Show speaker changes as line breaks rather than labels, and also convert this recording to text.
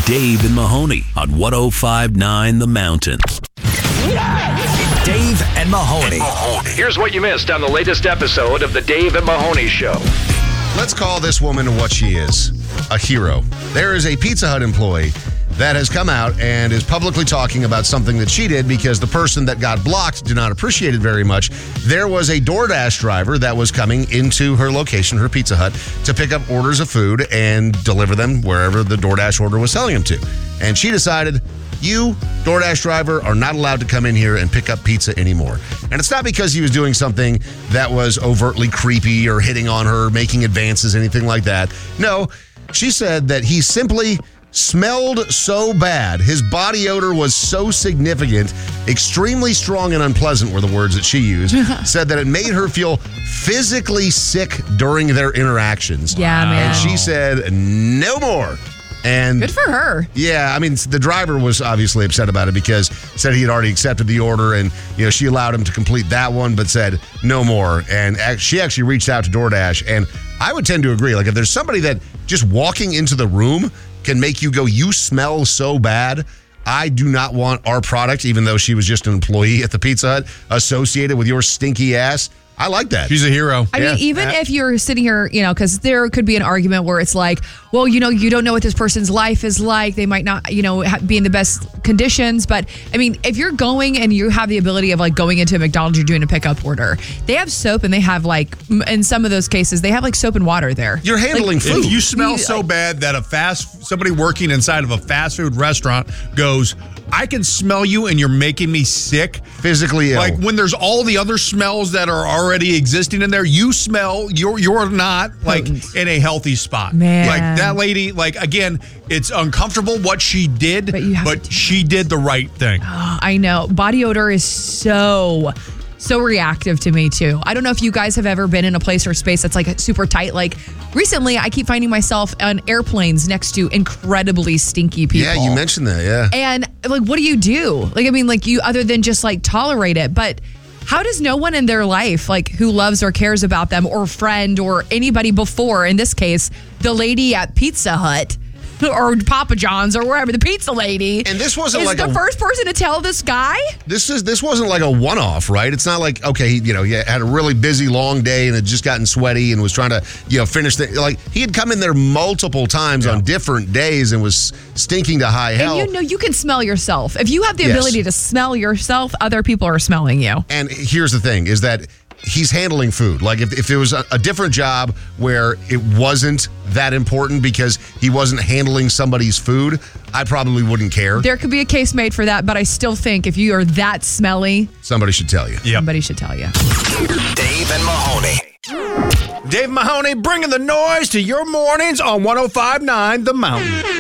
Dave and Mahoney on 105.9 The Mountain.
Dave and Mahoney.
Here's what you missed on the latest episode of the Dave and Mahoney Show.
Let's call this woman what she is, a hero. There is a Pizza Hut employee that has come out and is publicly talking about something that she did because the person that got blocked did not appreciate it very much. There was a DoorDash driver that was coming into her location, her Pizza Hut, to pick up orders of food and deliver them wherever the DoorDash order was selling them to. And she decided, you, DoorDash driver, are not allowed to come in here and pick up pizza anymore. And it's not because he was doing something that was overtly creepy or hitting on her, making advances, anything like that. No, she said that he simply smelled so bad. His body odor was so significant, extremely strong and unpleasant were the words that she used, said that it made her feel physically sick during their interactions.
Yeah, man.
And she said, no more. And
good for her.
Yeah, I mean, the driver was obviously upset about it because said he had already accepted the order and, she allowed him to complete that one, but said no more. And she actually reached out to DoorDash. And I would tend to agree. Like, if there's somebody that just walking into the room can make you go, you smell so bad, I do not want our product, even though she was just an employee at the Pizza Hut, associated with your stinky ass. I like that.
She's a hero.
I mean, even if you're sitting here, because there could be an argument where it's like, well, you don't know what this person's life is like. They might not, be in the best conditions. But I mean, if you're going and you have the ability of like going into a McDonald's, you're doing a pickup order, they have soap and they have like, in some of those cases, they have like soap and water there.
You're handling food.
If you smell so bad that somebody working inside of a fast food restaurant goes, I can smell you and you're making me sick.
Physically ill.
Like when there's all the other smells that are already existing in there, you smell, you're not like in a healthy spot.
Man.
Like that lady, like again, it's uncomfortable what she did, but she did the right thing.
Oh, I know. Body odor is so reactive to me too. I don't know if you guys have ever been in a place or space that's like super tight. Like recently, I keep finding myself on airplanes next to incredibly stinky people.
Yeah, you mentioned that, yeah.
And like, what do you do? Like, I mean, like you, other than just like tolerate it, but how does no one in their life, like who loves or cares about them or friend or anybody before, in this case, the lady at Pizza Hut, or Papa John's or wherever, the pizza lady.
And this wasn't
is
like
the first person to tell this guy?
This wasn't like a one-off, right? It's not like, okay, he had a really busy, long day and had just gotten sweaty and was trying to, finish the, like he had come in there multiple times on different days and was stinking to high hell.
And you can smell yourself. If you have the ability to smell yourself, other people are smelling you.
And here's the thing is that he's handling food. Like if it was a different job where it wasn't that important because he wasn't handling somebody's food, I probably wouldn't care.
There could be a case made for that, but I still think if you are that smelly,
somebody should tell you.
Somebody should tell you.
Dave and Mahoney.
Dave Mahoney bringing the noise to your mornings on 105.9 The Mountain.